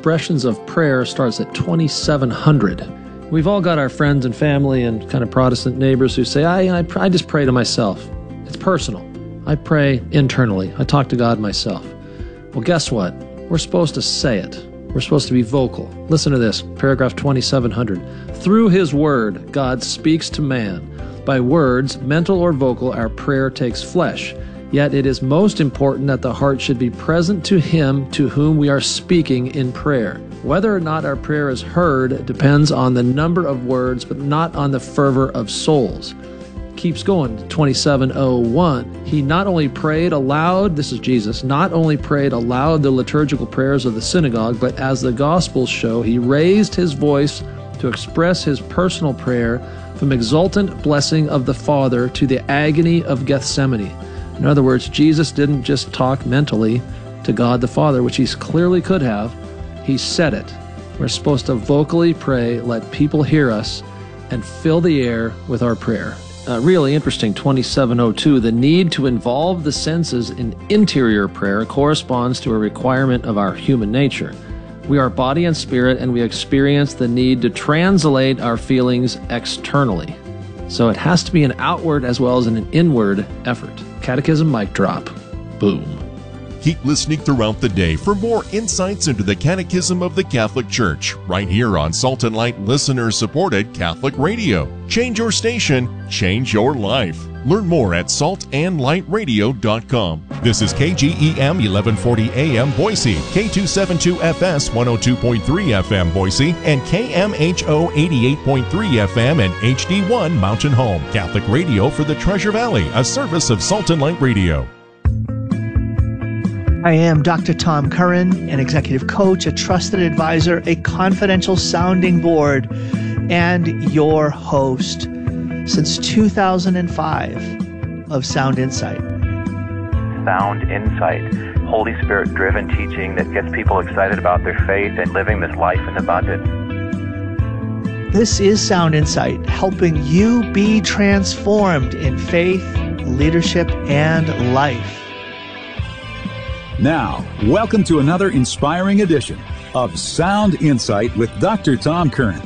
expressions of prayer starts at 2,700. We've all got our friends and family and kind of Protestant neighbors who say, I just pray to myself. It's personal. I pray internally. I talk to God myself. Well, guess what? We're supposed to say it. We're supposed to be vocal. Listen to this, paragraph 2,700. Through His Word, God speaks to man. By words, mental or vocal, our prayer takes flesh. Yet it is most important that the heart should be present to Him to whom we are speaking in prayer. Whether or not our prayer is heard depends on the number of words, but not on the fervor of souls. Keeps going, 2701. He not only prayed aloud, this is Jesus, not only prayed aloud the liturgical prayers of the synagogue, but as the Gospels show, He raised His voice to express His personal prayer from exultant blessing of the Father to the agony of Gethsemane. In other words, Jesus didn't just talk mentally to God the Father, which He clearly could have. He said it. We're supposed to vocally pray, let people hear us, and fill the air with our prayer. Really interesting, 2702. The need to involve the senses in interior prayer corresponds to a requirement of our human nature. We are body and spirit, and we experience the need to translate our feelings externally. So it has to be an outward as well as an inward effort. Catechism mic drop. Boom. Keep listening throughout the day for more insights into the Catechism of the Catholic Church, right here on Salt and Light listener-supported Catholic Radio. Change your station, change your life. Learn more at saltandlightradio.com. This is KGEM 1140 AM Boise, K272FS 102.3 FM Boise, and KMHO 88.3 FM and HD1 Mountain Home. Catholic Radio for the Treasure Valley, a service of Salt and Light Radio. I am Dr. Tom Curran, an executive coach, a trusted advisor, a confidential sounding board, and your host since 2005 of Sound Insight. Sound Insight, Holy Spirit-driven teaching that gets people excited about their faith and living this life in abundance. This is Sound Insight, helping you be transformed in faith, leadership, and life. Now, welcome to another inspiring edition of Sound Insight with Dr. Tom Curran.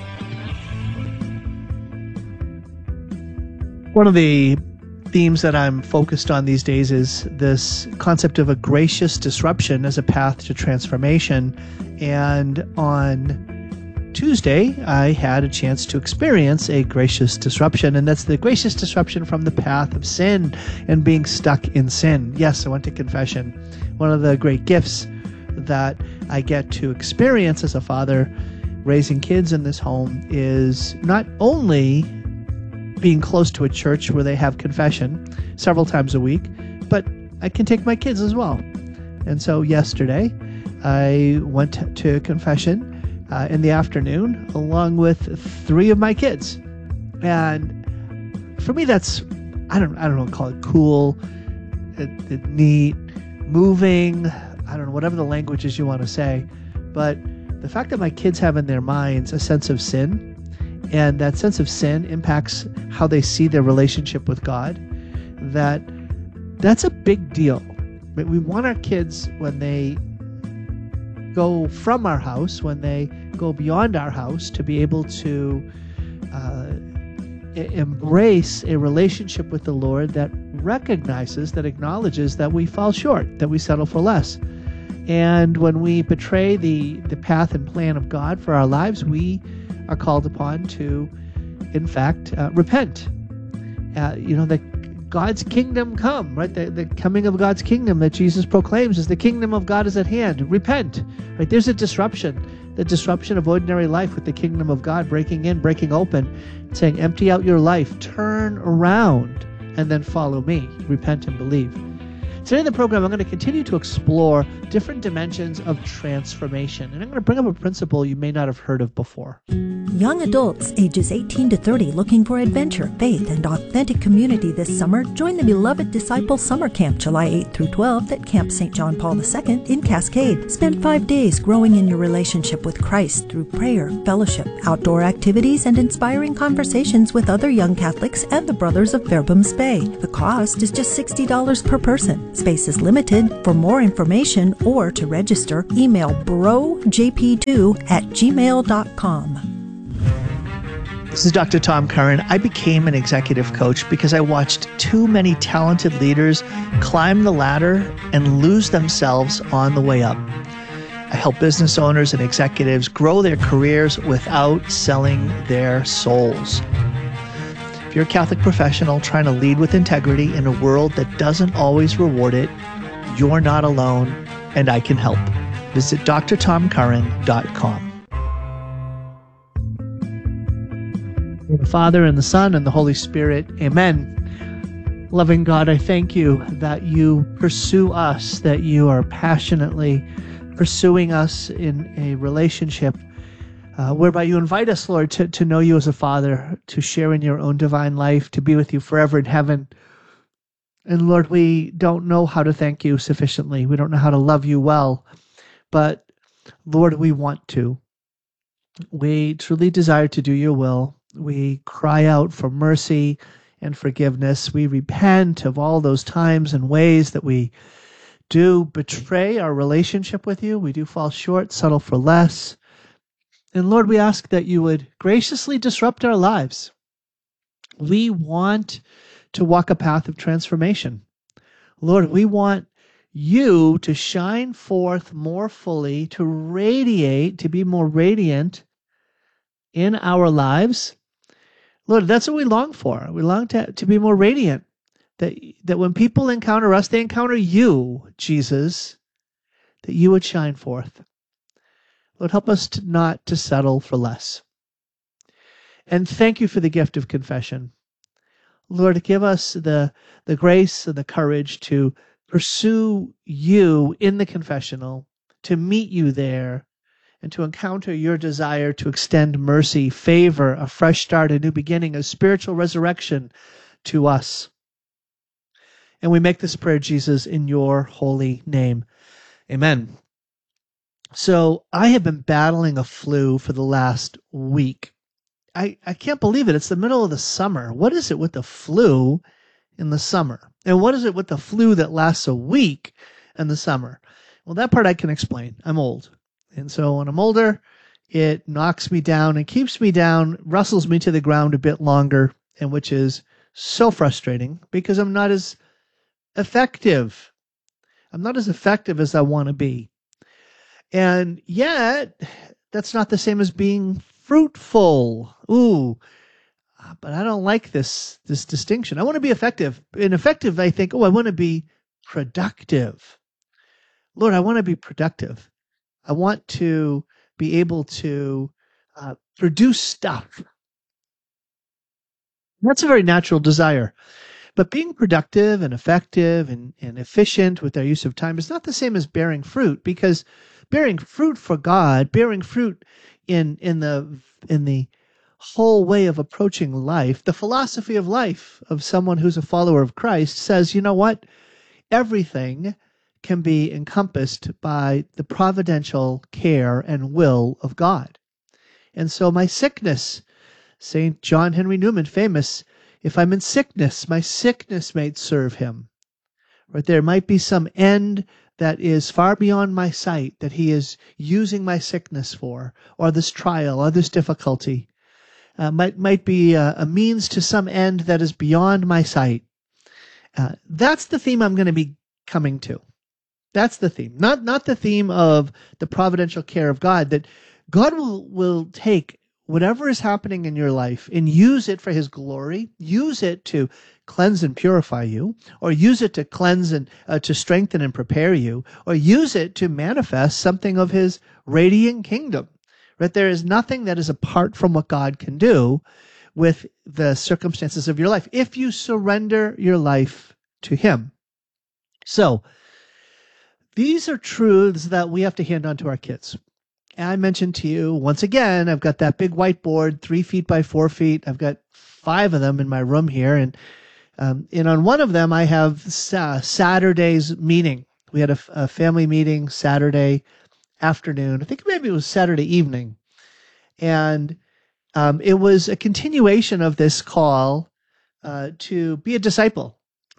One of the themes that I'm focused on these days is this concept of a gracious disruption as a path to transformation. And on Tuesday, I had a chance to experience a gracious disruption, and that's the gracious disruption from the path of sin and being stuck in sin. Yes, I went to confession. One of the great gifts that I get to experience as a father raising kids in this home is not only being close to a church where they have confession several times a week, but I can take my kids as well. And so yesterday, I went to confession in the afternoon along with 3 of my kids. And for me, that's, I don't know, call it cool, neat, moving, I don't know, whatever the language is you want to say. But the fact that my kids have in their minds a sense of sin, and that sense of sin impacts how they see their relationship with God, that's a big deal. We want our kids, when they go from our house, when they go beyond our house, to be able to embrace a relationship with the Lord that recognizes, that acknowledges that we fall short, that we settle for less. And when we betray the path and plan of God for our lives, we are called upon to, in fact, repent. That God's kingdom come, right? The coming of God's kingdom that Jesus proclaims is the kingdom of God is at hand. Repent, right? There's a disruption, the disruption of ordinary life with the kingdom of God breaking in, breaking open, saying, empty out your life, turn around, and then follow me. Repent and believe. Today in the program, I'm going to continue to explore different dimensions of transformation. And I'm going to bring up a principle you may not have heard of before. Young adults ages 18 to 30 looking for adventure, faith, and authentic community this summer, join the Beloved Disciple Summer Camp July 8 through 12 at Camp St. John Paul II in Cascade. Spend 5 days growing in your relationship with Christ through prayer, fellowship, outdoor activities, and inspiring conversations with other young Catholics and the Brothers of Fairbanks Bay. The cost is just $60 per person. Space is limited. For more information or to register, email brojp2@gmail.com. This is Dr. Tom Curran. I became an executive coach because I watched too many talented leaders climb the ladder and lose themselves on the way up. I help business owners and executives grow their careers without selling their souls. If you're a Catholic professional trying to lead with integrity in a world that doesn't always reward it, you're not alone, and I can help. Visit drtomcurran.com. The Father and the Son and the Holy Spirit. Amen. Loving God, I thank you that you pursue us, that you are passionately pursuing us in a relationship whereby you invite us, Lord, to know you as a Father, to share in your own divine life, to be with you forever in heaven. And Lord, we don't know how to thank you sufficiently. We don't know how to love you well. But Lord, we want to. We truly desire to do your will. We cry out for mercy and forgiveness. We repent of all those times and ways that we do betray our relationship with you. We do fall short, settle for less. And Lord, we ask that you would graciously disrupt our lives. We want to walk a path of transformation. Lord, we want you to shine forth more fully, to radiate, to be more radiant in our lives. Lord, that's what we long for. We long to be more radiant. That when people encounter us, they encounter you, Jesus, that you would shine forth. Lord, help us not to settle for less. And thank you for the gift of confession. Lord, give us the grace and the courage to pursue you in the confessional, to meet you there, and to encounter your desire to extend mercy, favor, a fresh start, a new beginning, a spiritual resurrection to us. And we make this prayer, Jesus, in your holy name. Amen. So I have been battling a flu for the last week. I can't believe it. It's the middle of the summer. What is it with the flu in the summer? And what is it with the flu that lasts a week in the summer? Well, that part I can explain. I'm old. And so when I'm older, it knocks me down and keeps me down, wrestles me to the ground a bit longer, and which is so frustrating because I'm not as effective. I'm not as effective as I want to be. And yet, that's not the same as being fruitful. But I don't like this distinction. I want to be effective. In effective, I think, I want to be productive. Lord, I want to be productive. I want to be able to produce stuff. That's a very natural desire. But being productive and effective and efficient with our use of time is not the same as bearing fruit, because bearing fruit for God, bearing fruit in the whole way of approaching life, the philosophy of life of someone who's a follower of Christ says, you know what? Everything can be encompassed by the providential care and will of God. And so my sickness, St. John Henry Newman, famous, if I'm in sickness, my sickness may serve him. Right? There might be some end that is far beyond my sight that he is using my sickness for, or this trial, or this difficulty. Might be a means to some end that is beyond my sight. That's the theme I'm going to be coming to. That's the theme. Not the theme of the providential care of God, that God will take whatever is happening in your life and use it for his glory, use it to cleanse and purify you, or use it to cleanse and to strengthen and prepare you, or use it to manifest something of his radiant kingdom. Right? There is nothing that is apart from what God can do with the circumstances of your life if you surrender your life to him. So, these are truths that we have to hand on to our kids. And I mentioned to you, once again, I've got that big whiteboard, 3 feet by 4 feet. I've got 5 of them in my room here. And on one of them, I have Saturday's meeting. We had a family meeting Saturday afternoon. I think maybe it was Saturday evening. And it was a continuation of this call to be a disciple.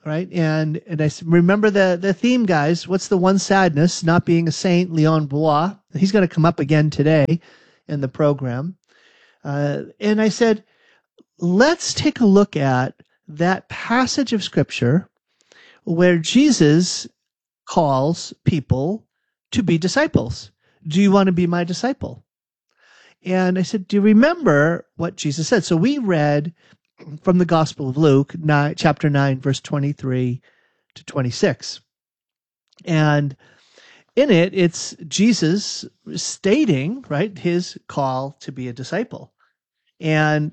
right? And remember the theme, guys. What's the one sadness? Not being a saint, Leon Bois. He's going to come up again today in the program. And I said, let's take a look at that passage of Scripture where Jesus calls people to be disciples. Do you want to be my disciple? And I said, do you remember what Jesus said? So we read from the Gospel of Luke, chapter 9, verse 23 to 26. And in it, it's Jesus stating, right, his call to be a disciple. And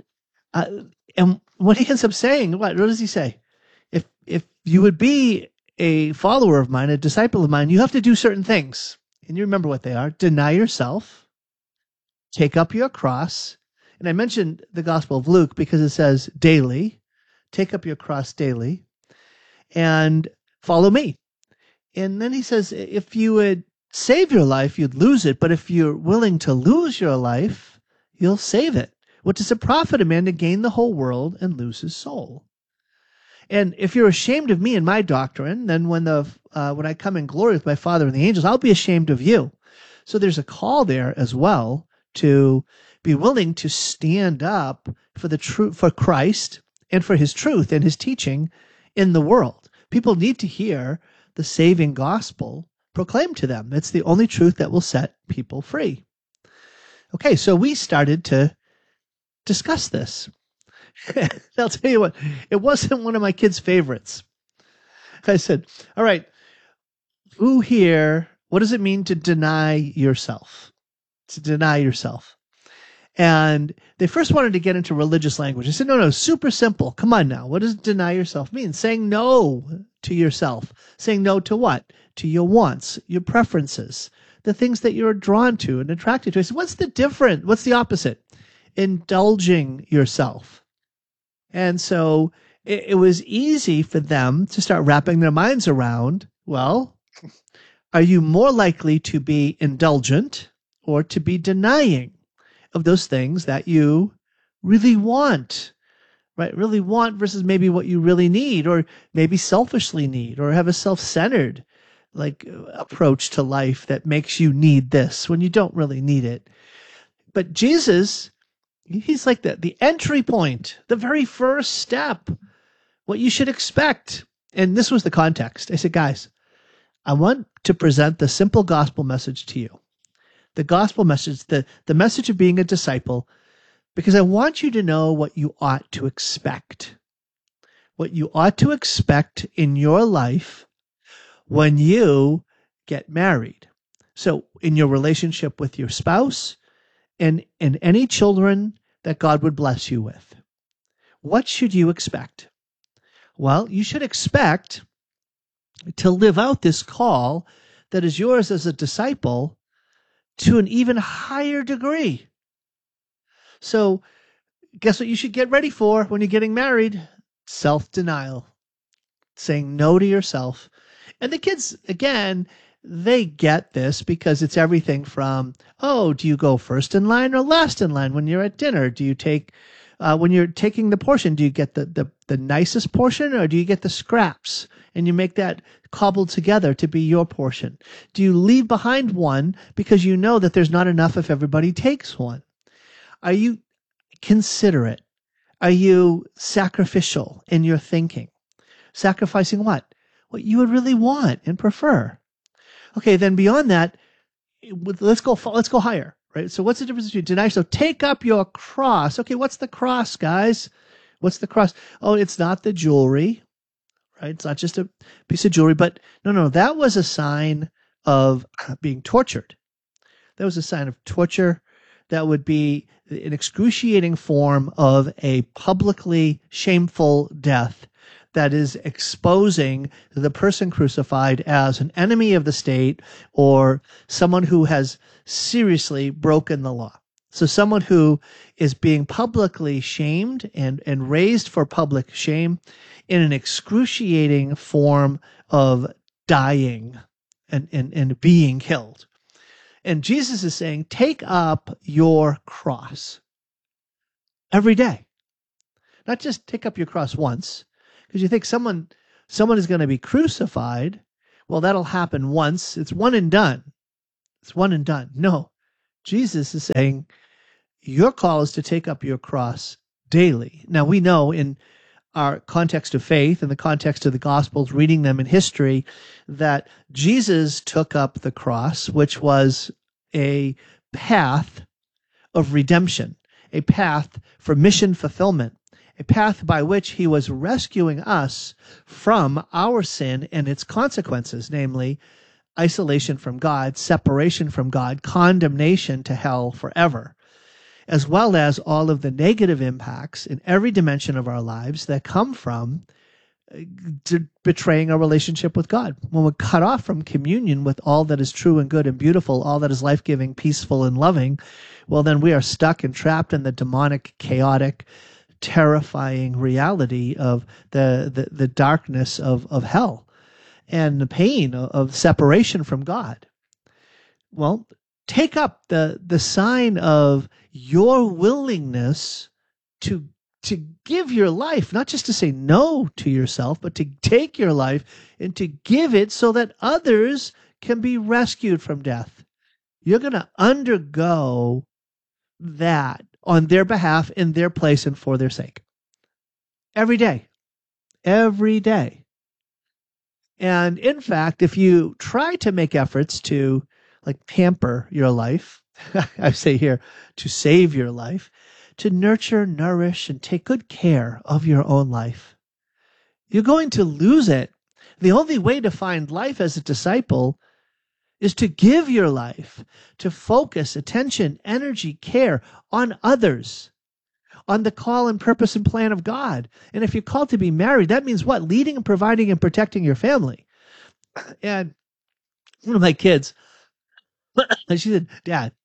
what he ends up saying, what does he say? If you would be a follower of mine, a disciple of mine, you have to do certain things. And you remember what they are. Deny yourself, take up your cross. And I mentioned the Gospel of Luke because it says daily, take up your cross daily, and follow me. And then he says, if you would save your life, you'd lose it. But if you're willing to lose your life, you'll save it. What does it profit a man to gain the whole world and lose his soul? And if you're ashamed of me and my doctrine, then when I come in glory with my Father and the angels, I'll be ashamed of you. So there's a call there as well to be willing to stand up for the truth, for Christ and for his truth and his teaching in the world. People need to hear the saving gospel proclaimed to them. It's the only truth that will set people free. Okay, so we started to discuss this. I'll tell you what, it wasn't one of my kids' favorites. I said, all right, who here, what does it mean to deny yourself? To deny yourself. And they first wanted to get into religious language. I said, no, super simple. Come on now. What does deny yourself mean? Saying no to yourself. Saying no to what? To your wants, your preferences, the things that you're drawn to and attracted to. I said, what's the difference? What's the opposite? Indulging yourself. And so it was easy for them to start wrapping their minds around, well, are you more likely to be indulgent or to be denying of those things that you really want, right? Really want versus maybe what you really need, or maybe selfishly need, or have a self-centered approach to life that makes you need this when you don't really need it. But Jesus, he's like the entry point, the very first step, what you should expect. And this was the context. I said, guys, I want to present the simple gospel message to you. The gospel message, the message of being a disciple, because I want you to know what you ought to expect. What you ought to expect in your life when you get married. So in your relationship with your spouse and any children that God would bless you with. What should you expect? Well, you should expect to live out this call that is yours as a disciple to an even higher degree. So guess what you should get ready for when you're getting married? Self-denial. Saying no to yourself. And the kids, again, they get this because it's everything from, oh, do you go first in line or last in line when you're at dinner? Do you take, when you're taking the portion, do you get the nicest portion or do you get the scraps and you make that cobbled together to be your portion? Do you leave behind one because you know that there's not enough if everybody takes one? Are you considerate? Are you sacrificial in your thinking? Sacrificing what? What you would really want and prefer. Okay, then beyond that, let's go higher, right? So what's the difference between deny? So take up your cross. Okay, what's the cross, guys? What's the cross? Oh, it's not the jewelry, right? It's not just a piece of jewelry, but no, that was a sign of being tortured. That was a sign of torture. That would be an excruciating form of a publicly shameful death that is exposing the person crucified as an enemy of the state or someone who has seriously broken the law. So someone who is being publicly shamed and raised for public shame in an excruciating form of dying and being killed. And Jesus is saying, take up your cross every day. Not just take up your cross once. Because you think someone someone is going to be crucified, well, that'll happen once. It's one and done. It's one and done. No, Jesus is saying your call is to take up your cross daily. Now, we know in our context of faith, in the context of the Gospels, reading them in history, that Jesus took up the cross, which was a path of redemption, a path for mission fulfillment, a path by which he was rescuing us from our sin and its consequences, namely isolation from God, separation from God, condemnation to hell forever, as well as all of the negative impacts in every dimension of our lives that come from betraying our relationship with God. When we're cut off from communion with all that is true and good and beautiful, all that is life-giving, peaceful, and loving, well, then we are stuck and trapped in the demonic, chaotic, terrifying reality of the darkness of hell and the pain of separation from God. Well, take up the sign of your willingness to give your life, not just to say no to yourself, but to take your life and to give it so that others can be rescued from death. You're going to undergo that on their behalf, in their place, and for their sake. Every day. Every day. And in fact, if you try to make efforts to pamper your life, I say here, to save your life, to nurture, nourish, and take good care of your own life, you're going to lose it. The only way to find life as a disciple is to give your life, to focus attention, energy, care on others, on the call and purpose and plan of God. And if you're called to be married, that means what? Leading and providing and protecting your family. And one of my kids, she said, Dad,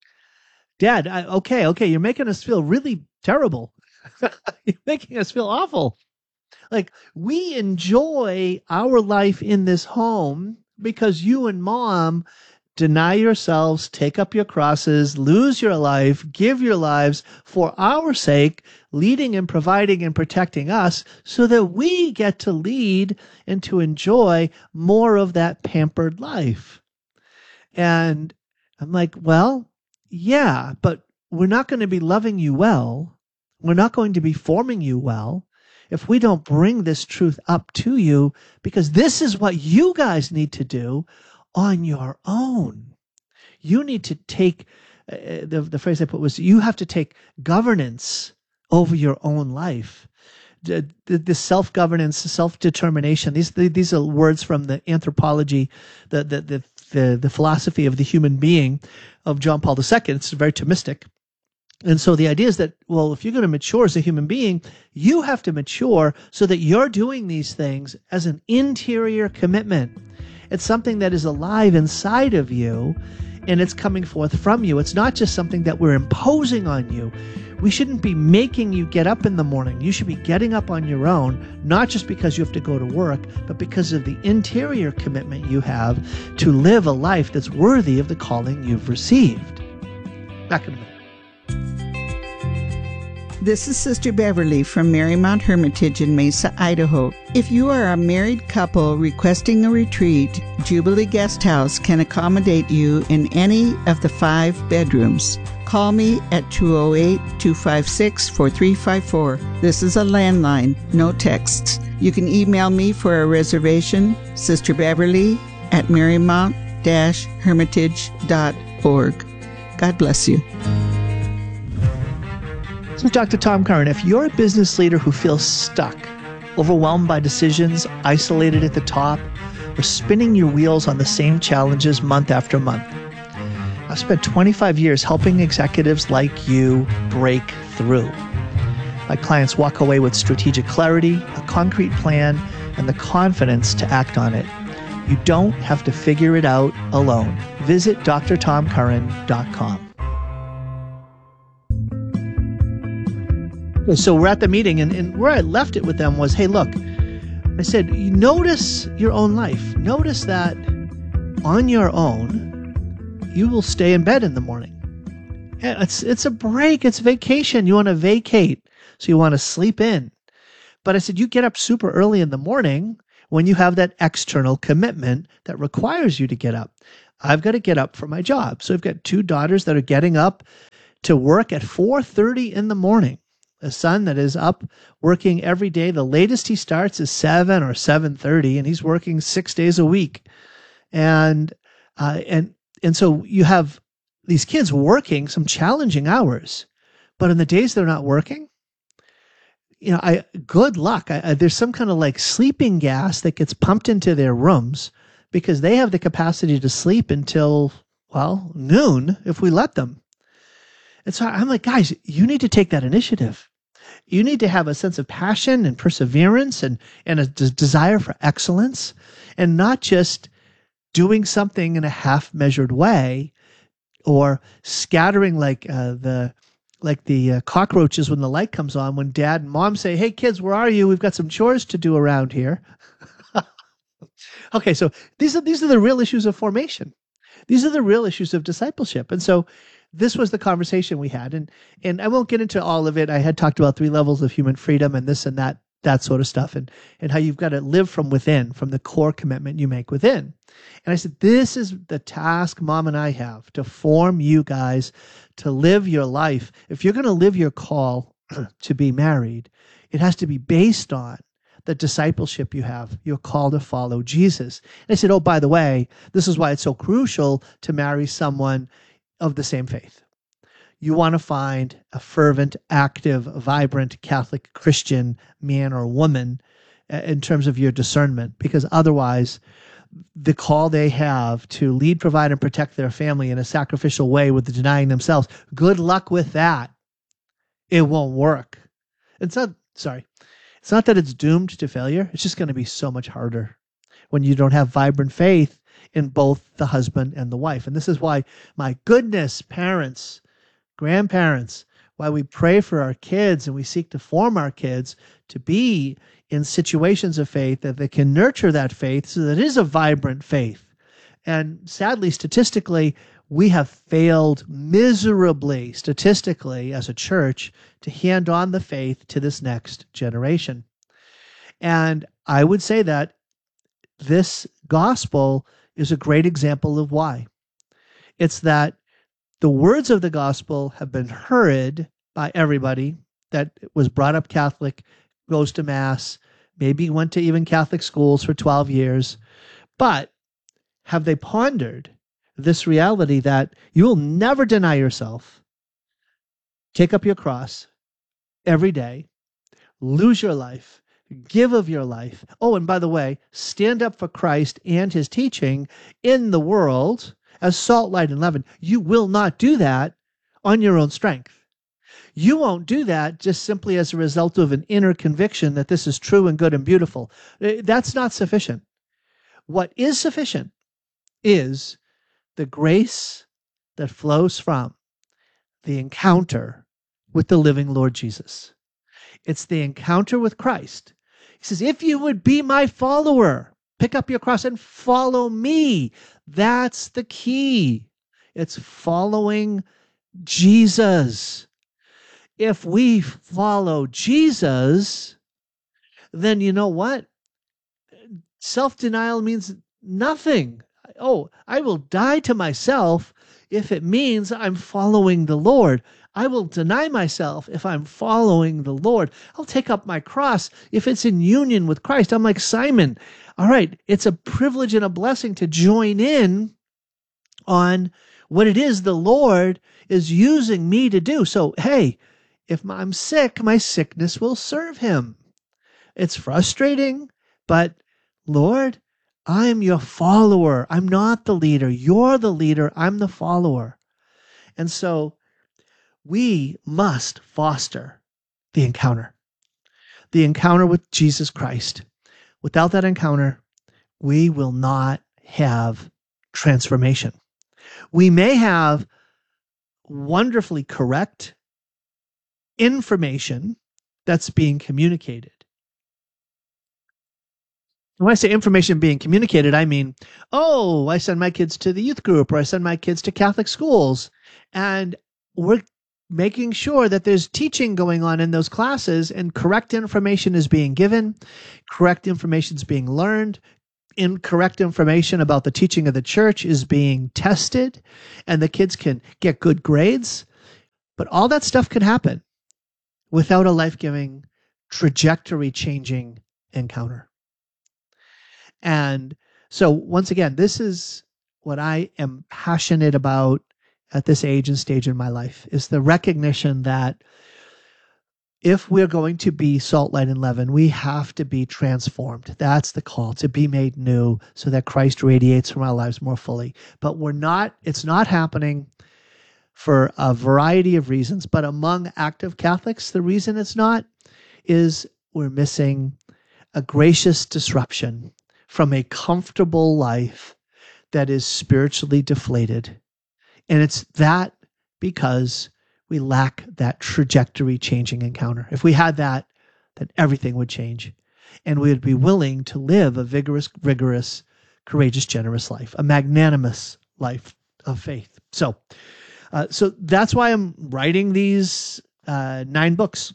okay, you're making us feel really terrible. You're making us feel awful. We enjoy our life in this home because you and Mom deny yourselves, take up your crosses, lose your life, give your lives for our sake, leading and providing and protecting us so that we get to lead and to enjoy more of that pampered life. And I'm like, well, yeah, but we're not going to be loving you well. We're not going to be forming you well if we don't bring this truth up to you, because this is what you guys need to do on your own. You need to take, the phrase I put was, you have to take governance over your own life. The self-governance, self-determination, these are words from the anthropology, the philosophy of the human being of John Paul II. It's very Thomistic. And so the idea is that, well, if you're going to mature as a human being, you have to mature so that you're doing these things as an interior commitment. It's something that is alive inside of you, and it's coming forth from you. It's not just something that we're imposing on you. We shouldn't be making you get up in the morning. You should be getting up on your own, not just because you have to go to work, but because of the interior commitment you have to live a life that's worthy of the calling you've received. Back in a minute. This is Sister Beverly from Marymount Hermitage in Mesa, Idaho. If you are a married couple requesting a retreat, Jubilee Guest House can accommodate you in any of the 5 bedrooms. Call me at 208-256-4354. This is a landline, no texts. You can email me for a reservation, Sister Beverly at marymount-hermitage.org. God bless you. This is Dr. Tom Curran. If you're a business leader who feels stuck, overwhelmed by decisions, isolated at the top, or spinning your wheels on the same challenges month after month, I've spent 25 years helping executives like you break through. My clients walk away with strategic clarity, a concrete plan, and the confidence to act on it. You don't have to figure it out alone. Visit drtomcurran.com. So we're at the meeting, and where I left it with them was, hey, look, I said, you notice your own life. Notice that on your own, you will stay in bed in the morning. It's a break. It's vacation. You want to vacate. So you want to sleep in. But I said, you get up super early in the morning when you have that external commitment that requires you to get up. I've got to get up for my job. So I've got 2 daughters that are getting up to work at 4:30 in the morning. A son that is up working every day. The latest he starts is 7 or 7:30, and he's working 6 days a week. And so you have these kids working some challenging hours, but in the days they're not working, good luck. There's some kind of like sleeping gas that gets pumped into their rooms because they have the capacity to sleep until, noon if we let them. And so I'm like, guys, you need to take that initiative. You need to have a sense of passion and perseverance and a desire for excellence, and not just doing something in a half-measured way or scattering like the cockroaches when the light comes on, when dad and mom say, hey kids, where are you? We've got some chores to do around here. Okay, so these are the real issues of formation. These are the real issues of discipleship. And so this was the conversation we had. And I won't get into all of it. I had talked about 3 levels of human freedom and this and that sort of stuff, and how you've got to live from within, from the core commitment you make within. And I said, this is the task Mom and I have, to form you guys to live your life. If you're going to live your call to be married, it has to be based on the discipleship you have, your call to follow Jesus. And I said, oh, by the way, this is why it's so crucial to marry someone of the same faith. You want to find a fervent, active, vibrant Catholic Christian man or woman in terms of your discernment, because otherwise the call they have to lead, provide, and protect their family in a sacrificial way with denying themselves, good luck with that. It won't work. It's not that it's doomed to failure. It's just going to be so much harder when you don't have vibrant faith in both the husband and the wife. And this is why, my goodness, parents, grandparents, why we pray for our kids and we seek to form our kids to be in situations of faith that they can nurture that faith so that it is a vibrant faith. And sadly, statistically, we have failed miserably, statistically, as a church, to hand on the faith to this next generation. And I would say that this gospel is a great example of why. It's that the words of the gospel have been heard by everybody that was brought up Catholic, goes to Mass, maybe went to even Catholic schools for 12 years. But have they pondered this reality that you will never deny yourself, take up your cross every day, lose your life, give of your life. Oh, and by the way, stand up for Christ and his teaching in the world as salt, light, and leaven. You will not do that on your own strength. You won't do that just simply as a result of an inner conviction that this is true and good and beautiful. That's not sufficient. What is sufficient is the grace that flows from the encounter with the living Lord Jesus. It's the encounter with Christ. He says, if you would be my follower, pick up your cross and follow me. That's the key. It's following Jesus. If we follow Jesus, then you know what? Self-denial means nothing. Oh, I will die to myself if it means I'm following the Lord. I will deny myself if I'm following the Lord. I'll take up my cross if it's in union with Christ. I'm like Simon. All right, it's a privilege and a blessing to join in on what it is the Lord is using me to do. So, hey, if I'm sick, my sickness will serve him. It's frustrating, but Lord, I'm your follower. I'm not the leader. You're the leader. I'm the follower. And so we must foster the encounter with Jesus Christ. Without that encounter, we will not have transformation. We may have wonderfully correct information that's being communicated. When I say information being communicated, I mean, oh, I send my kids to the youth group or I send my kids to Catholic schools, and we're making sure that there's teaching going on in those classes and correct information is being given, correct information is being learned, incorrect information about the teaching of the church is being tested, and the kids can get good grades. But all that stuff can happen without a life-giving, trajectory-changing encounter. And so once again, this is what I am passionate about at this age and stage in my life, is the recognition that if we're going to be salt, light, and leaven, we have to be transformed. That's the call, to be made new so that Christ radiates from our lives more fully. But it's not happening for a variety of reasons. But among active Catholics, the reason it's not is we're missing a gracious disruption from a comfortable life that is spiritually deflated. And it's that because we lack that trajectory-changing encounter. If we had that, then everything would change. And we would be willing to live a vigorous, rigorous, courageous, generous life, a magnanimous life of faith. So that's why I'm writing these 9 books.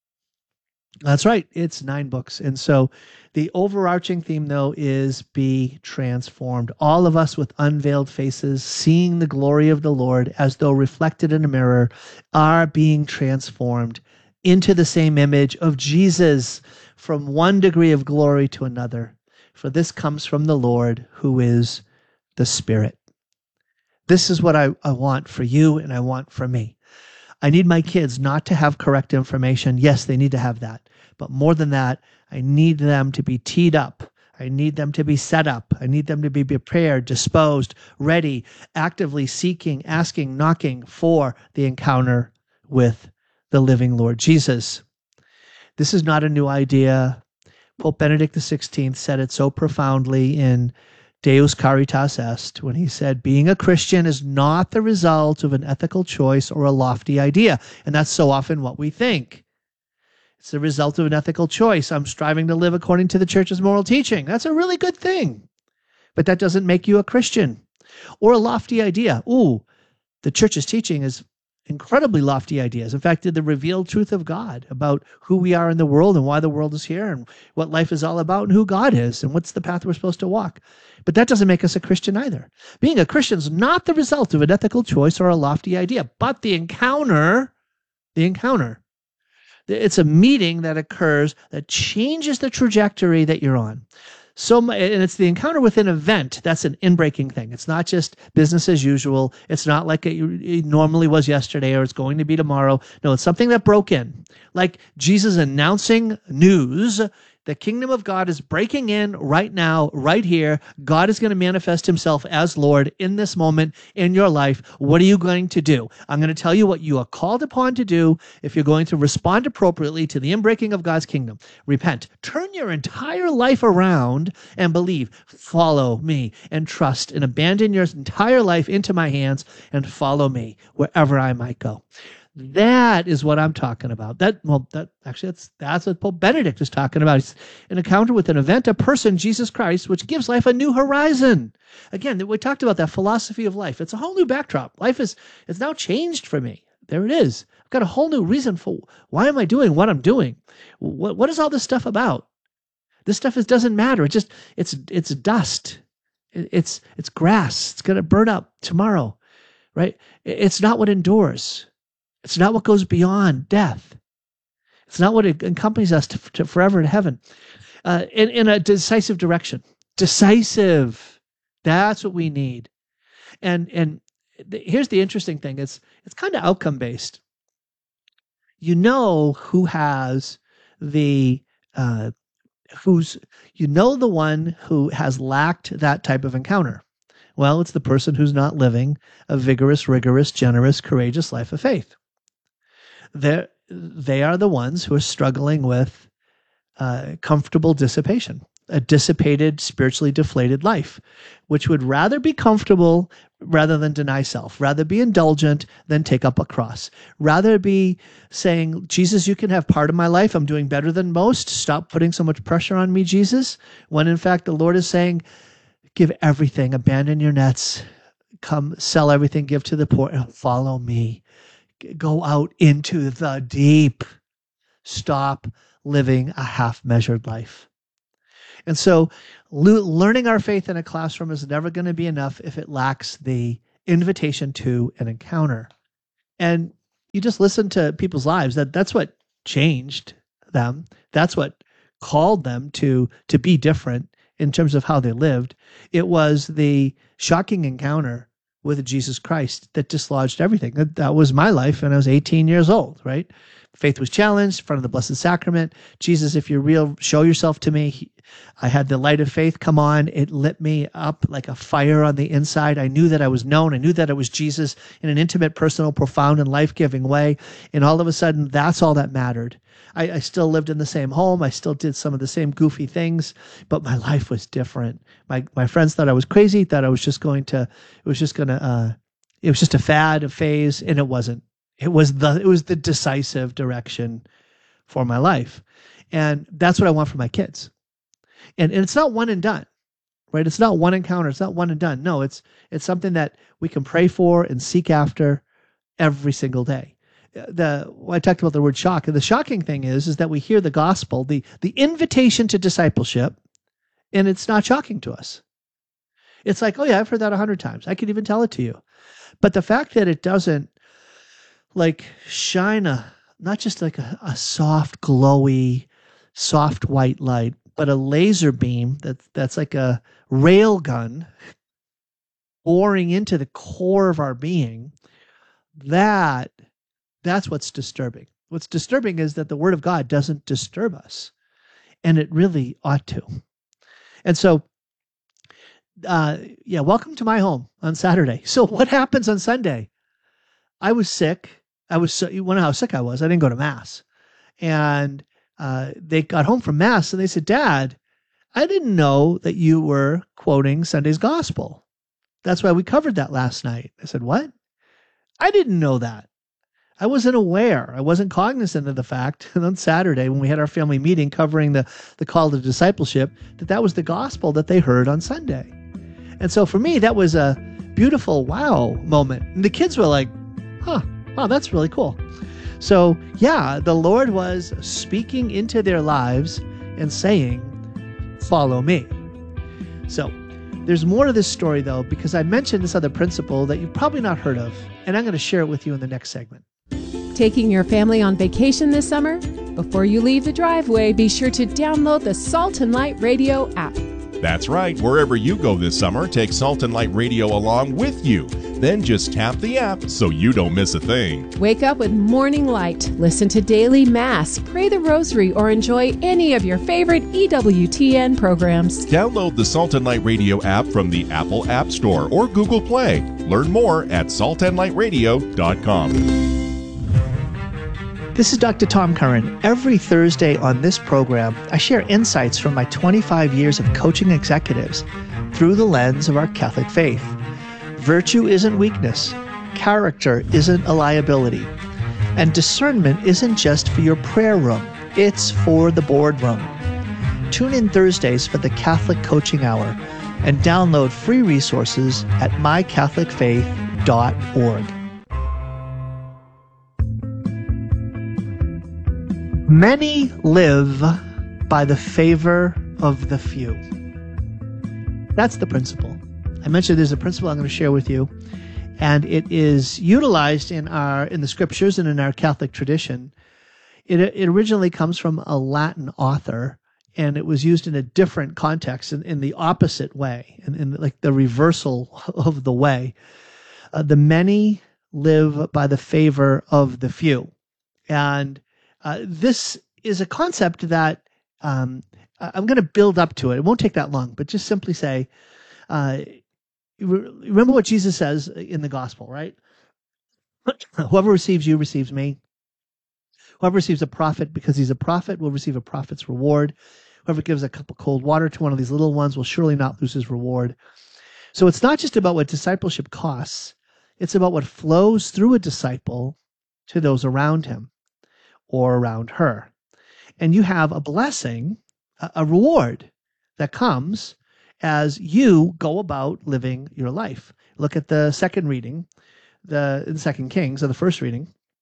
That's right, it's 9 books. And so the overarching theme, though, is be transformed. All of us with unveiled faces, seeing the glory of the Lord as though reflected in a mirror, are being transformed into the same image of Jesus from one degree of glory to another. For this comes from the Lord, who is the Spirit. This is what I want for you and I want for me. I need my kids not to have correct information. Yes, they need to have that. But more than that, I need them to be teed up. I need them to be set up. I need them to be prepared, disposed, ready, actively seeking, asking, knocking for the encounter with the living Lord Jesus. This is not a new idea. Pope Benedict XVI said it so profoundly in Deus Caritas Est when he said, being a Christian is not the result of an ethical choice or a lofty idea. And that's so often what we think. It's the result of an ethical choice. I'm striving to live according to the church's moral teaching. That's a really good thing. But that doesn't make you a Christian. Or a lofty idea. Ooh, the church's teaching is incredibly lofty ideas. In fact, the revealed truth of God about who we are in the world and why the world is here and what life is all about and who God is and what's the path we're supposed to walk. But that doesn't make us a Christian either. Being a Christian is not the result of an ethical choice or a lofty idea, but the encounter. It's a meeting that occurs that changes the trajectory that you're on. And it's the encounter with an event that's an inbreaking thing. It's not just business as usual. It's not like it normally was yesterday or it's going to be tomorrow. No, it's something that broke in. Like Jesus announcing news. The kingdom of God is breaking in right now, right here. God is going to manifest himself as Lord in this moment in your life. What are you going to do? I'm going to tell you what you are called upon to do if you're going to respond appropriately to the inbreaking of God's kingdom. Repent. Turn your entire life around and believe. Follow me and trust and abandon your entire life into my hands and follow me wherever I might go. That is what I'm talking about. That's what Pope Benedict is talking about. It's an encounter with an event, a person, Jesus Christ, which gives life a new horizon. Again, we talked about that philosophy of life. It's a whole new backdrop. Life is now changed for me. There it is. I've got a whole new reason for why am I doing what I'm doing? What is all this stuff about? This stuff doesn't matter. It's dust. It's grass. It's going to burn up tomorrow, right? It's not what endures. It's not what goes beyond death. It's not what accompanies us to forever in heaven. In a decisive direction. Decisive. That's what we need. And here's the interesting thing. It's kind of outcome based. You know who has the one who has lacked that type of encounter. Well, it's the person who's not living a vigorous, rigorous, generous, courageous life of faith. They are the ones who are struggling with comfortable dissipation, a dissipated, spiritually deflated life, which would rather be comfortable rather than deny self, rather be indulgent than take up a cross, rather be saying, Jesus, you can have part of my life. I'm doing better than most. Stop putting so much pressure on me, Jesus, when in fact the Lord is saying, give everything, abandon your nets, come sell everything, give to the poor, and follow me. go out into the deep. Stop living a half-measured life. And so learning our faith in a classroom is never going to be enough if it lacks the invitation to an encounter. And you just listen to people's lives. That's what changed them. That's what called them to be different in terms of how they lived. It was the shocking encounter with Jesus Christ that dislodged everything. That was my life when I was 18 years old, right? Faith was challenged in front of the Blessed Sacrament. Jesus, if you're real, show yourself to me. I had the light of faith come on. It lit me up like a fire on the inside. I knew that I was known. I knew that it was Jesus in an intimate, personal, profound, and life-giving way. And all of a sudden, that's all that mattered. I still lived in the same home. I still did some of the same goofy things, but my life was different. My friends thought I was crazy, thought I was just it was just a fad, a phase, and it wasn't. It was the decisive direction for my life. And that's what I want for my kids. And it's not one and done, right? It's not one encounter. It's not one and done. No, it's something that we can pray for and seek after every single day. I talked about the word shock. And the shocking thing is that we hear the gospel, the invitation to discipleship, and it's not shocking to us. It's like, oh yeah, I've heard that 100 times. I could even tell it to you. But the fact that it doesn't like shine not just like a soft, glowy, soft white light, but a laser beam that's like a rail gun boring into the core of our being, that's what's disturbing. What's disturbing is that the Word of God doesn't disturb us, and it really ought to. And so, welcome to my home on Saturday. So what happens on Sunday? I was sick. You wonder how sick I was. I didn't go to Mass. And they got home from Mass and they said, Dad, I didn't know that you were quoting Sunday's gospel. That's why we covered that last night. I said, what? I didn't know that. I wasn't aware. I wasn't cognizant of the fact on Saturday when we had our family meeting covering the call to discipleship that was the gospel that they heard on Sunday. And so for me, that was a beautiful wow moment. And the kids were like, wow, that's really cool. So yeah, the Lord was speaking into their lives and saying, follow me. So there's more to this story though, because I mentioned this other principle that you've probably not heard of, and I'm going to share it with you in the next segment. Taking your family on vacation this summer? Before you leave the driveway, be sure to download the Salt and Light Radio app. That's right. Wherever you go this summer, take Salt and Light Radio along with you. Then just tap the app so you don't miss a thing. Wake up with Morning Light, listen to Daily Mass, pray the Rosary, or enjoy any of your favorite EWTN programs. Download the Salt and Light Radio app from the Apple App Store or Google Play. Learn more at saltandlightradio.com. This is Dr. Tom Curran. Every Thursday on this program, I share insights from my 25 years of coaching executives through the lens of our Catholic faith. Virtue isn't weakness. Character isn't a liability. And discernment isn't just for your prayer room. It's for the boardroom. Tune in Thursdays for the Catholic Coaching Hour and download free resources at mycatholicfaith.org. Many live by the favor of the few. That's the principle. I mentioned there's a principle I'm going to share with you, and it is utilized in the scriptures and in our Catholic tradition. It originally comes from a Latin author, and it was used in a different context, in the opposite way, in like the reversal of the way. The many live by the favor of the few, and this is a concept that I'm going to build up to it. It won't take that long, but just simply say, remember what Jesus says in the gospel, right? Whoever receives you receives me. Whoever receives a prophet because he's a prophet will receive a prophet's reward. Whoever gives a cup of cold water to one of these little ones will surely not lose his reward. So it's not just about what discipleship costs. It's about what flows through a disciple to those around him or around her. And you have a blessing, a reward that comes as you go about living your life. Look at the second reading, in 2 Kings, or the first reading.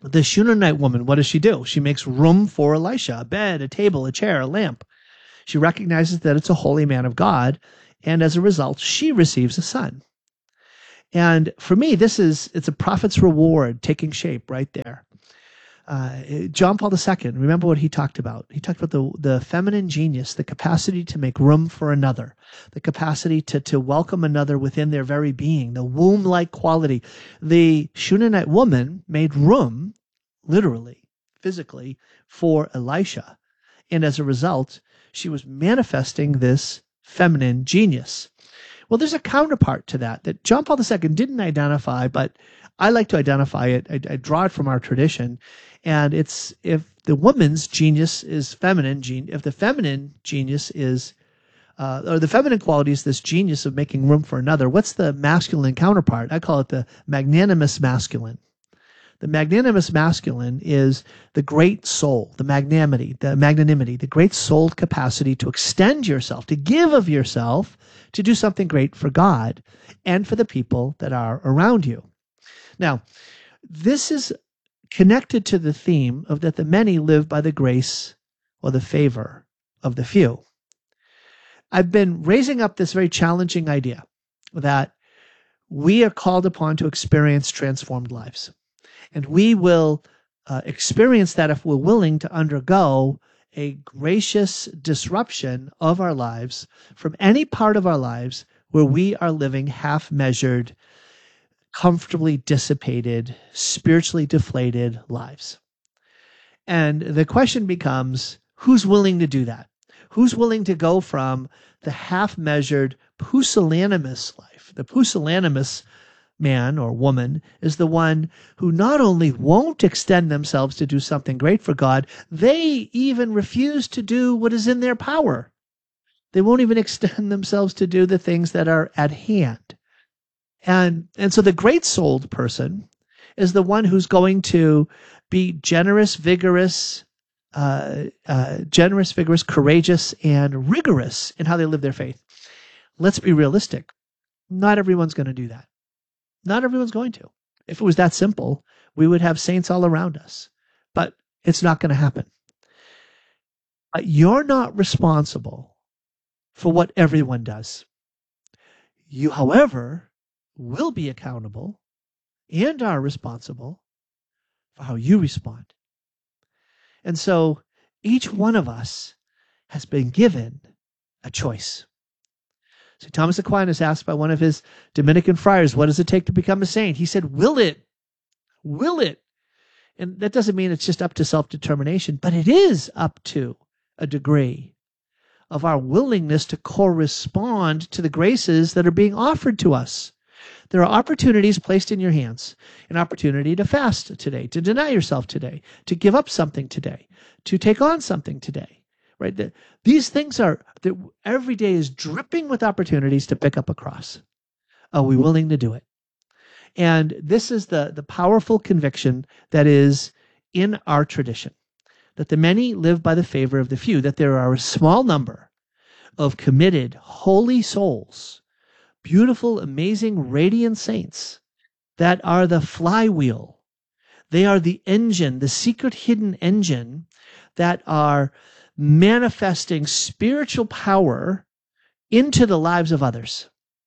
The Shunammite woman, what does she do? She makes room for Elisha, a bed, a table, a chair, a lamp. She recognizes that it's a holy man of God, and as a result, she receives a son. And for me, it's a prophet's reward taking shape right there. John Paul II, remember what he talked about? He talked about the feminine genius, the capacity to make room for another, the capacity to welcome another within their very being, the womb-like quality. The Shunammite woman made room, literally, physically, for Elisha. And as a result, she was manifesting this feminine genius. Well, there's a counterpart to that John Paul II didn't identify, but I like to identify it. I draw it from our tradition. And it's if the woman's genius is feminine, if the feminine genius is, or the feminine quality is this genius of making room for another, what's the masculine counterpart? I call it the magnanimous masculine. The magnanimous masculine is the great soul, the magnanimity, the great souled capacity to extend yourself, to give of yourself, to do something great for God and for the people that are around you. Now, this is connected to the theme of that the many live by the grace or the favor of the few. I've been raising up this very challenging idea that we are called upon to experience transformed lives. And we will experience that if we're willing to undergo a gracious disruption of our lives from any part of our lives where we are living half-measured, comfortably dissipated, spiritually deflated lives. And the question becomes, who's willing to do that? Who's willing to go from the half-measured, pusillanimous life? The pusillanimous man or woman is the one who not only won't extend themselves to do something great for God, they even refuse to do what is in their power. They won't even extend themselves to do the things that are at hand. And so the great-souled person is the one who's going to be generous, vigorous, courageous, and rigorous in how they live their faith. Let's be realistic. Not everyone's going to do that. Not everyone's going to. If it was that simple, we would have saints all around us. But it's not going to happen. But you're not responsible for what everyone does. You, however, will be accountable and are responsible for how you respond. And so each one of us has been given a choice. So Thomas Aquinas asked by one of his Dominican friars, what does it take to become a saint? He said, will it? Will it? And that doesn't mean it's just up to self-determination, but it is up to a degree of our willingness to correspond to the graces that are being offered to us. There are opportunities placed in your hands, an opportunity to fast today, to deny yourself today, to give up something today, to take on something today. Right? These things every day is dripping with opportunities to pick up a cross. Are we willing to do it? And this is the powerful conviction that is in our tradition, that the many live by the favor of the few, that there are a small number of committed, holy souls, beautiful, amazing, radiant saints that are the flywheel. They are the engine, the secret hidden engine that are manifesting spiritual power into the lives of others.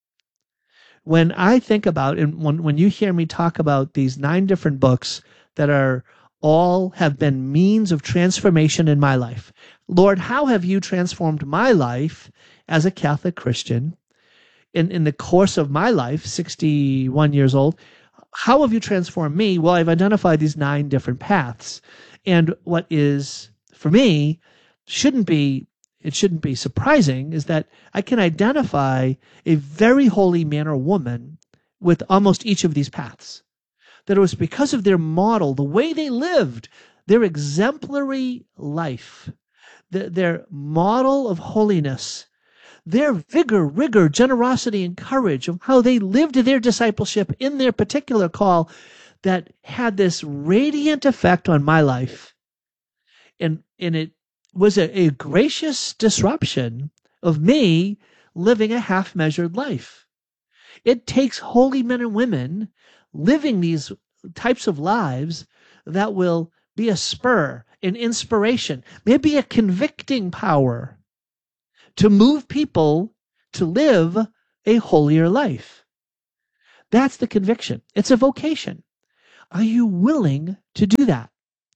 When I think about, and when you hear me talk about these 9 different books that all have been means of transformation in my life, Lord, how have you transformed my life as a Catholic Christian in the course of my life, 61 years old? How have you transformed me? Well, I've identified these 9 different paths. And what is, for me, shouldn't be surprising is that I can identify a very holy man or woman with almost each of these paths. That it was because of their model, the way they lived, their exemplary life, their model of holiness, their vigor, rigor, generosity, and courage of how they lived their discipleship in their particular call that had this radiant effect on my life. And it was a gracious disruption of me living a half-measured life. It takes holy men and women living these types of lives that will be a spur, an inspiration, maybe a convicting power to move people to live a holier life. That's the conviction. It's a vocation. Are you willing to do that?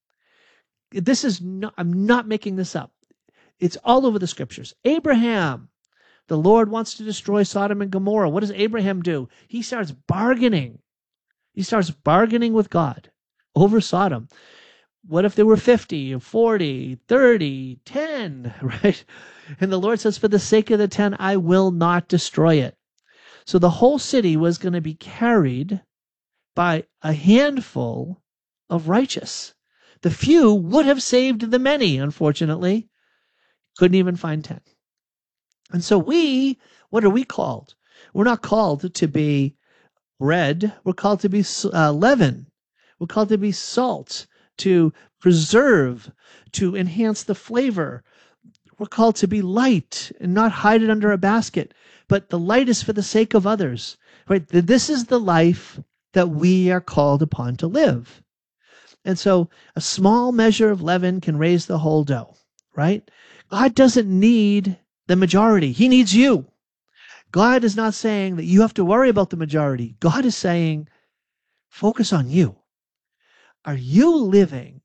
This is not, I'm not making this up. It's all over the scriptures. Abraham, the Lord wants to destroy Sodom and Gomorrah. What does Abraham do? He starts bargaining. He starts bargaining with God over Sodom. What if there were 50, 40, 30, 10, right? And the Lord says, for the sake of the 10, I will not destroy it. So the whole city was going to be carried by a handful of righteous. The few would have saved the many, unfortunately. Couldn't even find 10. And so what are we called? We're not called to be bread. We're called to be leaven. We're called to be salt, to preserve, to enhance the flavor. We're called to be light and not hide it under a basket. But the light is for the sake of others, right? This is the life that we are called upon to live. And so a small measure of leaven can raise the whole dough, right? God doesn't need the majority. He needs you. God is not saying that you have to worry about the majority. God is saying, focus on you. Are you living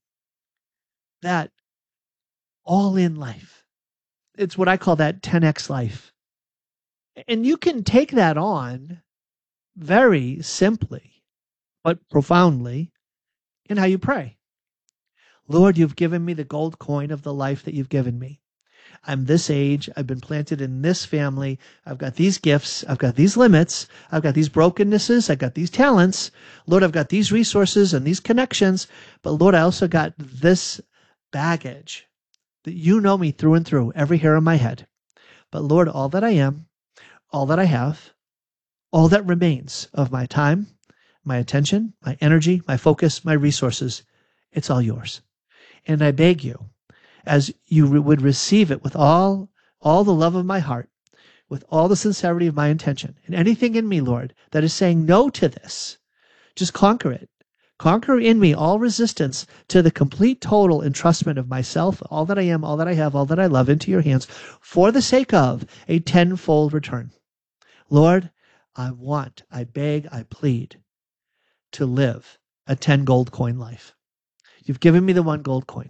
that all-in life? It's what I call that 10x life. And you can take that on very simply, but profoundly, in how you pray. Lord, you've given me the gold coin of the life that you've given me. I'm this age. I've been planted in this family. I've got these gifts. I've got these limits. I've got these brokennesses. I've got these talents. Lord, I've got these resources and these connections. But Lord, I also got this baggage that you know me through and through, every hair on my head. But Lord, all that I am, all that I have, all that remains of my time, my attention, my energy, my focus, my resources, it's all yours. And I beg you, as you would receive it with all the love of my heart, with all the sincerity of my intention, and anything in me, Lord, that is saying no to this, just conquer it. Conquer in me all resistance to the complete total entrustment of myself, all that I am, all that I have, all that I love, into your hands, for the sake of a tenfold return. Lord, I beg, I plead to live a 10 gold coin life. You've given me the 1 gold coin.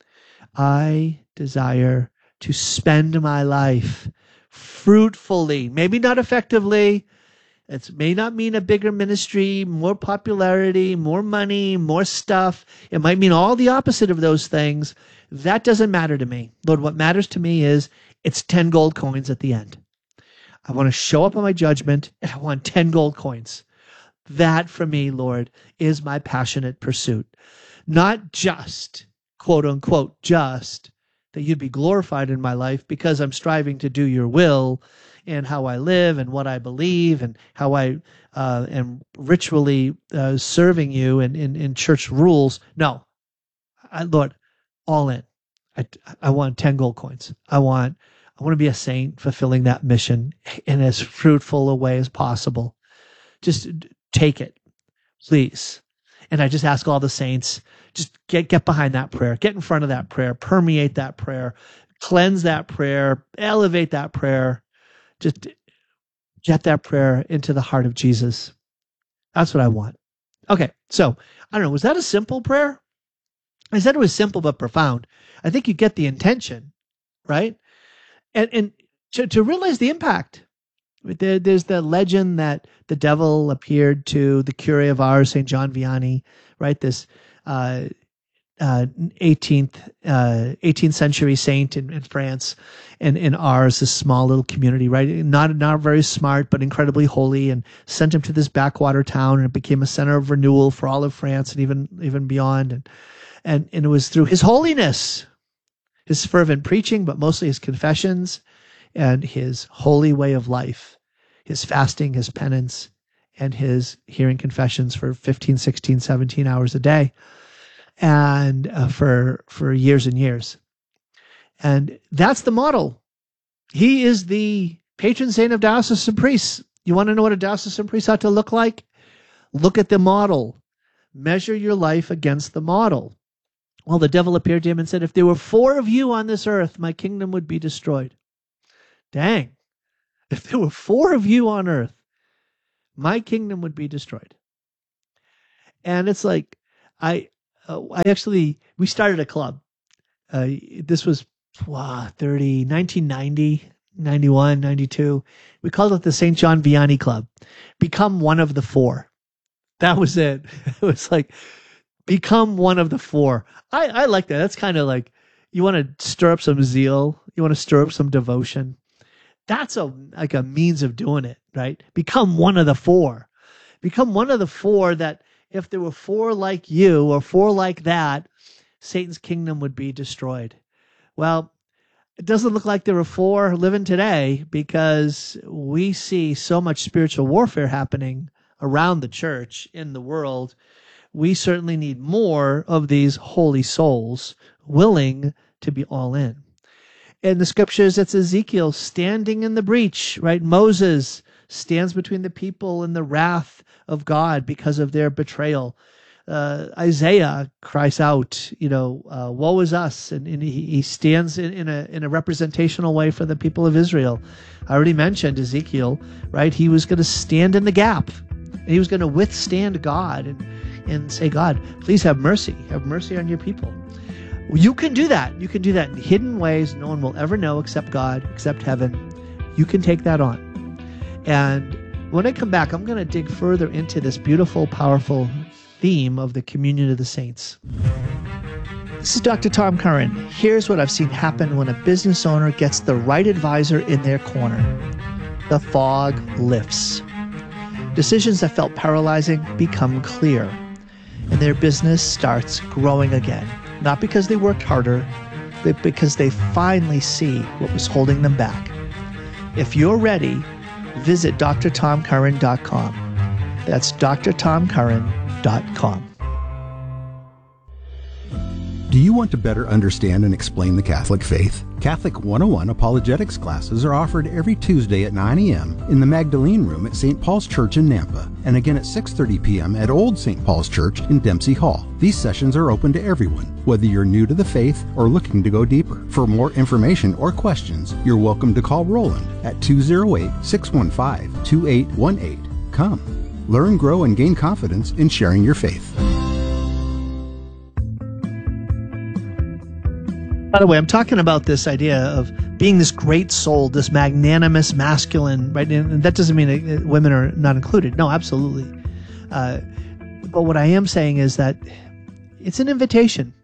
I desire to spend my life fruitfully, maybe not effectively. It may not mean a bigger ministry, more popularity, more money, more stuff. It might mean all the opposite of those things. That doesn't matter to me. Lord, what matters to me is it's 10 gold coins at the end. I want to show up on my judgment, and I want 10 gold coins. That, for me, Lord, is my passionate pursuit. Not just, quote unquote, just that you'd be glorified in my life because I'm striving to do your will and how I live and what I believe and how I am ritually serving you in church rules. No, Lord, all in. I want 10 gold coins. I want to be a saint fulfilling that mission in as fruitful a way as possible. Just take it, please. And I just ask all the saints, just get behind that prayer, get in front of that prayer, permeate that prayer, cleanse that prayer, elevate that prayer, just get that prayer into the heart of Jesus. That's what I want. Okay, so I don't know, was that a simple prayer? I said it was simple but profound. I think you get the intention, right? And to realize the impact. There's the legend that the devil appeared to the Curé of Ars, St. John Vianney, right? This 18th century saint in France, and in Ars, this small little community, right? Not very smart, but incredibly holy, and sent him to this backwater town, and it became a center of renewal for all of France and even beyond. And it was through his holiness, his fervent preaching, but mostly his confessions, and his holy way of life, his fasting, his penance, and his hearing confessions for 15, 16, 17 hours a day, and for years and years. And that's the model. He is the patron saint of diocesan priests. You want to know what a diocesan priest ought to look like? Look at the model. Measure your life against the model. Well, the devil appeared to him and said, if there were 4 of you on this earth, my kingdom would be destroyed. Dang. If there were 4 of you on earth, my kingdom would be destroyed. And it's like, we started a club. This was 1990, 91, 92. We called it the St. John Vianney Club. Become one of the 4. That was it. It was like, become one of the 4. I like that. That's kind of like, you want to stir up some zeal. You want to stir up some devotion. That's like a means of doing it, right? Become one of the 4. Become one of the 4 that if there were 4 like you or 4 like that, Satan's kingdom would be destroyed. Well, it doesn't look like there are 4 living today because we see so much spiritual warfare happening around the church in the world. We certainly need more of these holy souls willing to be all in. In the scriptures, it's Ezekiel standing in the breach, right? Moses stands between the people and the wrath of God because of their betrayal. Isaiah cries out, woe is us. And he stands in a representational way for the people of Israel. I already mentioned Ezekiel, right? He was going to stand in the gap. And he was going to withstand God and say, God, please have mercy. Have mercy on your people. You can do that. You can do that in hidden ways no one will ever know except God, except heaven. You can take that on. And when I come back, I'm going to dig further into this beautiful, powerful theme of the communion of the saints. This is Dr. Tom Curran. Here's what I've seen happen when a business owner gets the right advisor in their corner. The fog lifts. Decisions that felt paralyzing become clear, and their business starts growing again. Not because they worked harder, but because they finally see what was holding them back. If you're ready, visit drtomcurran.com. That's drtomcurran.com. Do you want to better understand and explain the Catholic faith? Catholic 101 apologetics classes are offered every Tuesday at 9 a.m. in the Magdalene Room at St. Paul's Church in Nampa, and again at 6:30 p.m. at Old St. Paul's Church in Dempsey Hall. These sessions are open to everyone, whether you're new to the faith or looking to go deeper. For more information or questions, you're welcome to call Roland at 208-615-2818. Come, learn, grow, and gain confidence in sharing your faith. By the way, I'm talking about this idea of being this great soul, this magnanimous masculine, right? And that doesn't mean women are not included. No, absolutely. But what I am saying is that it's an invitation.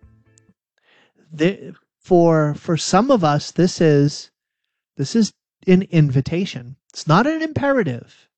For some of us, this is an invitation. It's not an imperative.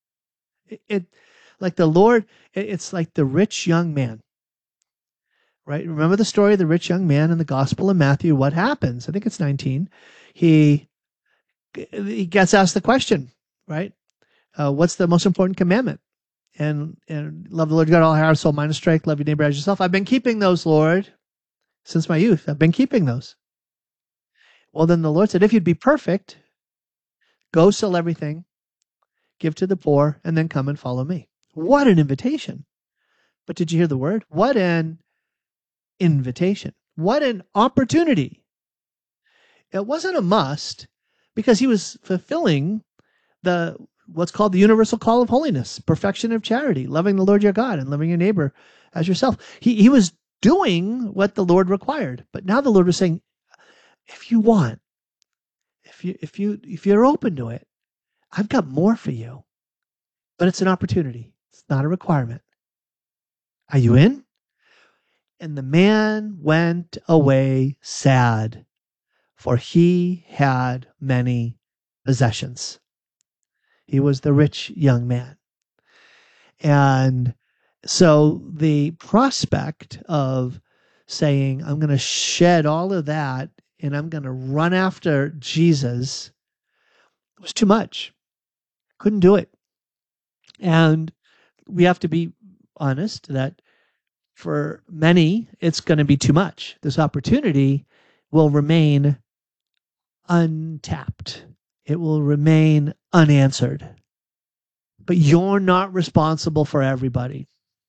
Like the Lord, it's like the rich young man. Right? Remember the story of the rich young man in the Gospel of Matthew? What happens? I think it's 19. He gets asked the question, right? What's the most important commandment? And love the Lord your God, all heart, soul, mind, and strength. Love your neighbor as yourself. I've been keeping those, Lord, since my youth. I've been keeping those. Well, then the Lord said, if you'd be perfect, go sell everything, give to the poor, and then come and follow me. What an invitation. But did you hear the word? What an invitation. What an opportunity. It wasn't a must because he was fulfilling what's called the universal call of holiness, perfection of charity, loving the Lord your God and loving your neighbor as yourself. He was doing what the Lord required. But now the Lord was saying, if you want, if you're open to it, I've got more for you. But it's an opportunity. It's not a requirement. Are you in? And the man went away sad, for he had many possessions. He was the rich young man. And so the prospect of saying, I'm going to shed all of that and I'm going to run after Jesus was too much. Couldn't do it. And we have to be honest that for many, it's going to be too much. This opportunity will remain untapped. It will remain unanswered. But you're not responsible for everybody.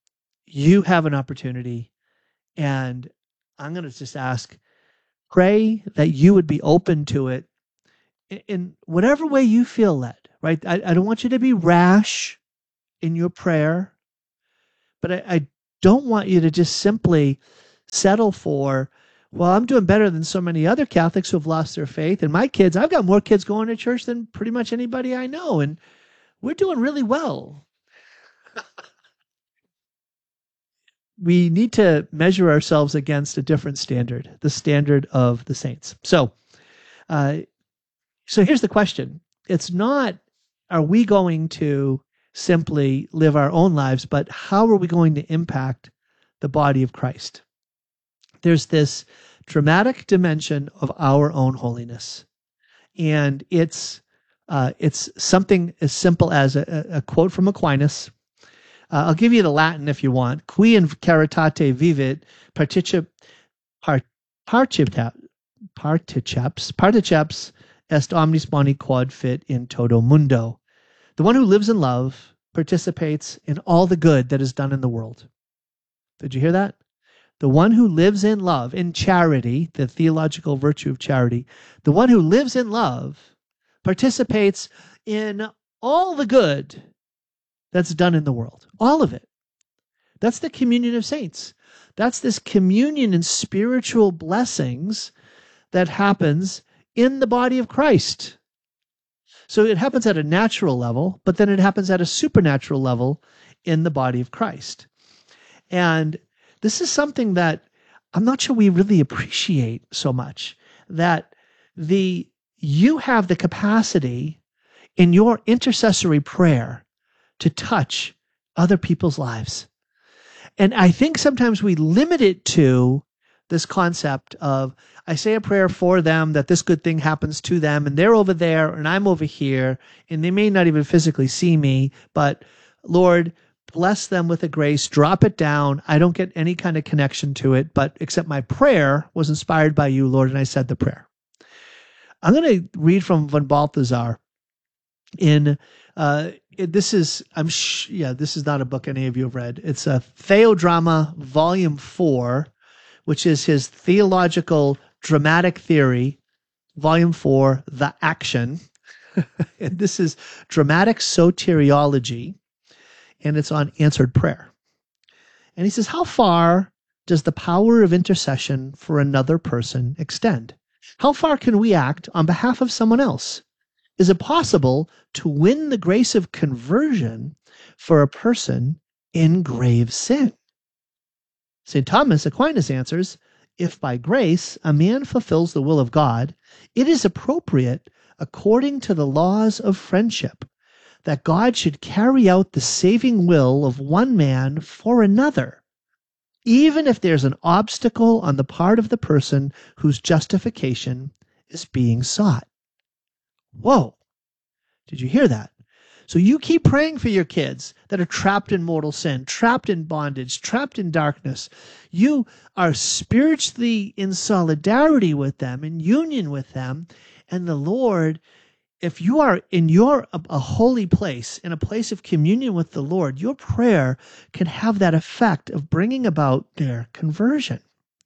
you have an opportunity, and I'm going to just ask, pray that you would be open to it in whatever way you feel led, right? I don't want you to be rash in your prayer, but I don't want you to just simply settle for, well, I'm doing better than so many other Catholics who have lost their faith. And my kids, I've got more kids going to church than pretty much anybody I know. And we're doing really well. We need to measure ourselves against a different standard, the standard of the saints. So here's the question. It's not, are we going to simply live our own lives, but how are we going to impact the body of Christ? There's this dramatic dimension of our own holiness. And it's something as simple as a quote from Aquinas. I'll give you the Latin if you want. Qui in caritate vivit particeps est omnis boni quod fit in toto mundo. The one who lives in love participates in all the good that is done in the world. Did you hear that? The one who lives in love, in charity, the theological virtue of charity, the one who lives in love participates in all the good that's done in the world. All of it. That's the communion of saints. That's this communion and spiritual blessings that happens in the body of Christ. So it happens at a natural level, but then it happens at a supernatural level in the body of Christ. And this is something that I'm not sure we really appreciate so much, that you have the capacity in your intercessory prayer to touch other people's lives. And I think sometimes we limit it to this concept of, I say a prayer for them, that this good thing happens to them, and they're over there, and I'm over here, and they may not even physically see me, but Lord, bless them with a grace, drop it down. I don't get any kind of connection to it, but except my prayer was inspired by you, Lord, and I said the prayer. I'm going to read from von Balthasar this is not a book any of you have read. It's a Theodrama Volume 4, which is his theological dramatic theory, Volume 4, The Action. And this is dramatic soteriology, and it's on answered prayer. And he says, how far does the power of intercession for another person extend? How far can we act on behalf of someone else? Is it possible to win the grace of conversion for a person in grave sin? St. Thomas Aquinas answers, if by grace a man fulfills the will of God, it is appropriate, according to the laws of friendship, that God should carry out the saving will of one man for another, even if there's an obstacle on the part of the person whose justification is being sought. Whoa. Did you hear that? So you keep praying for your kids that are trapped in mortal sin, trapped in bondage, trapped in darkness. You are spiritually in solidarity with them, in union with them. And the Lord, if you are in a holy place, in a place of communion with the Lord, your prayer can have that effect of bringing about their conversion.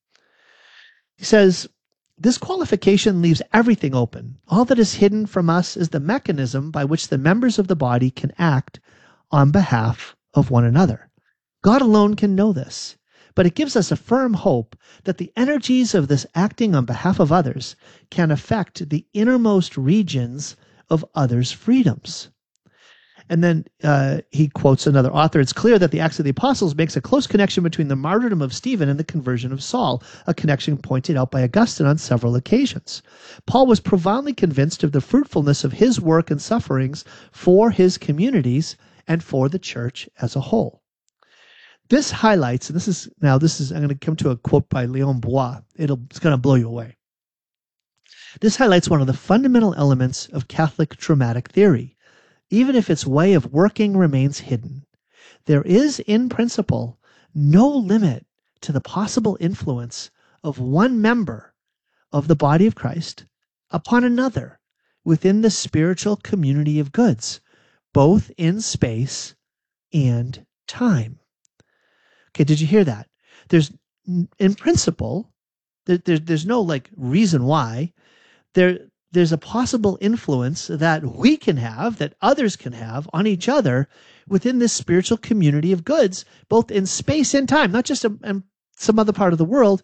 He says, this qualification leaves everything open. All that is hidden from us is the mechanism by which the members of the body can act on behalf of one another. God alone can know this, but it gives us a firm hope that the energies of this acting on behalf of others can affect the innermost regions of others' freedoms. And then he quotes another author. It's clear that the Acts of the Apostles makes a close connection between the martyrdom of Stephen and the conversion of Saul, a connection pointed out by Augustine on several occasions. Paul was profoundly convinced of the fruitfulness of his work and sufferings for his communities and for the church as a whole. This highlights, and I'm going to come to a quote by Léon Blois. It's going to blow you away. This highlights one of the fundamental elements of Catholic traumatic theory, even if its way of working remains hidden. There is, in principle, no limit to the possible influence of one member of the body of Christ upon another within the spiritual community of goods, both in space and time. Okay, did you hear that? There's, in principle, there's no like reason why. There's a possible influence that we can have, that others can have on each other within this spiritual community of goods, both in space and time, not just in some other part of the world,